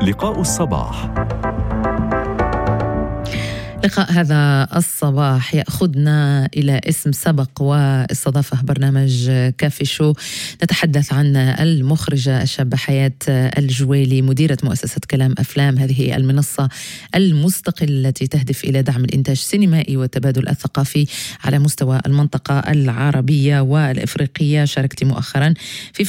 لقاء الصباح. لقاء هذا الصباح يأخذنا إلى اسم سبق واستضافه برنامج كافي شو. نتحدث عن المخرجة الشابة حياة الجويلي، مديرة مؤسسة كلام أفلام. هذه المنصة المستقلة التي تهدف إلى دعم الإنتاج السينمائي والتبادل الثقافي على مستوى المنطقة العربية والإفريقية. شاركت مؤخرا في